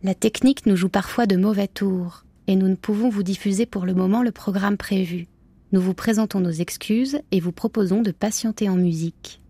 La technique nous joue parfois de mauvais tours et nous ne pouvons vous diffuser pour le moment le programme prévu. Nous vous présentons nos excuses et vous proposons de patienter en musique.